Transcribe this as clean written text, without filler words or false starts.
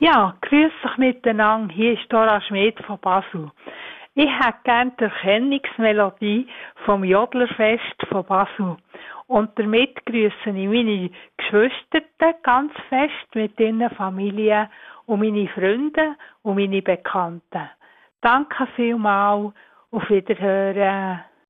Ja, grüß euch miteinander. Hier ist Dora Schmid von Basel. Ich hätte gerne die Erkennungsmelodie vom Jodlerfest von Basel. Und damit grüße ich meine Geschwister ganz fest mit ihren Familien und meine Freunde und meine Bekannten. Danke vielmals. Auf Wiederhören.